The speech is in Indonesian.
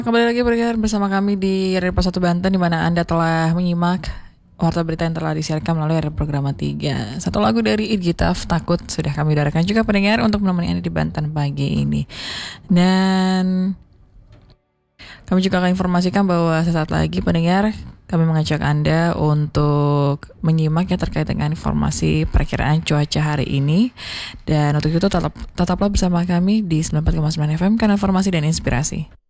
Kembali lagi bergabung bersama kami di Radio Pos 1 Banten, di mana Anda telah menyimak warta berita yang telah disiarkan melalui Radio Programa 3. Satu lagu dari Idgitaf, Takut, sudah kami udarakan juga pendengar untuk menemani Anda di Banten pagi ini. Dan kami juga akan informasikan bahwa sesaat lagi pendengar, kami mengajak Anda untuk menyimak yang terkait dengan informasi perakiraan cuaca hari ini. Dan untuk itu tetaplah bersama kami di 94,9 FM karena informasi dan inspirasi.